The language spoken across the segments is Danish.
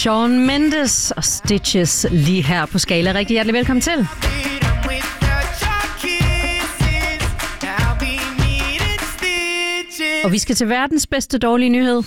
Shawn Mendes og Stitches lige her på Skala. Rigtig hjertelig velkommen til. Og vi skal til verdens bedste dårlige nyhed.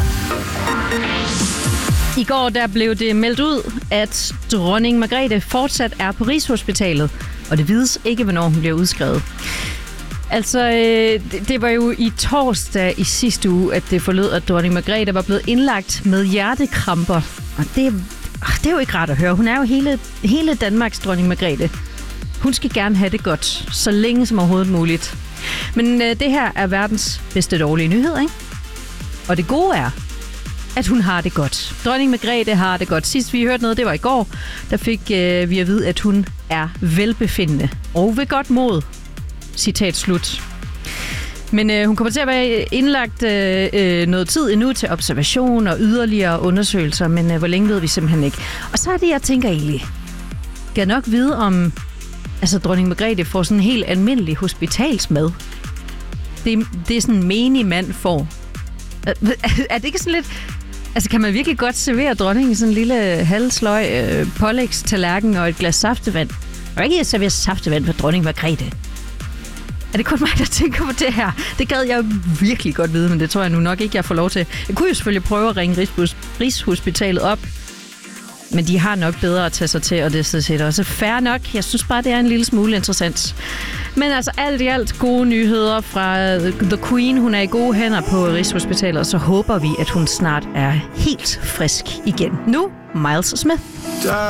I går der blev det meldt ud, at dronning Margrethe fortsat er på Rigshospitalet, og det vides ikke, hvornår hun bliver udskrevet. Altså, det var jo i torsdag i sidste uge, at det forlød, at dronning Margrethe var blevet indlagt med hjertekramper. Og det er jo ikke rart at høre. Hun er jo hele Danmarks dronning Margrethe. Hun skal gerne have det godt, så længe som overhovedet muligt. Men det her er verdens bedste dårlige nyhed, ikke? Og det gode er, at hun har det godt. Dronning Margrethe har det godt. Sidst vi hørte noget, det var i går, der fik vi at vide, at hun er velbefindende og ved godt mod. Citat slut. Men hun kommer til at være indlagt noget tid endnu til observation og yderligere undersøgelser, men hvor længe ved vi simpelthen ikke. Og så er det, jeg tænker egentlig, skal nok vide om dronning Margrethe får sådan en helt almindelig hospitalsmad. Det er sådan en menig mand får. Er det ikke sådan lidt... Altså, kan man virkelig godt servere dronningen sådan en lille halvsløj pålægstallerken og et glas saftevand? Og ikke servere saftevand for dronning Margrethe. Er det kun mig, der tænker på det her? Det gad jeg virkelig godt vide, men det tror jeg nu nok ikke, jeg får lov til. Jeg kunne jo selvfølgelig prøve at ringe Rigshospitalet op, men de har nok bedre at tage sig til, og det er også fair nok. Jeg synes bare, det er en lille smule interessant. Men altså alt i alt gode nyheder fra The Queen. Hun er i gode hænder på Rigshospitalet, og så håber vi, at hun snart er helt frisk igen. Nu, Miles Smith.